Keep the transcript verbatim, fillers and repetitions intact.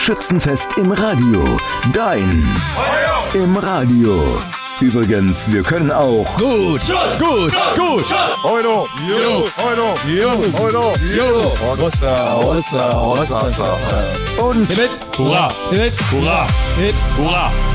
Schützenfest im Radio. Dein Feuer im Radio. Übrigens, wir können auch gut, gut, gut. Euro, Jo, Euro, jo, Euro, jo. Rossa, Rossa, Rossa, Rossa. und Hit, hurra, hit, hurra, hit, hurra.